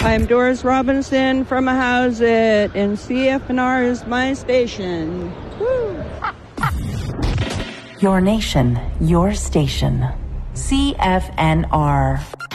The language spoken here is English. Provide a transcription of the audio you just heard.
I'm Doris Robinson from a house and CFNR is my station. Woo. Your nation, your station. CFNR.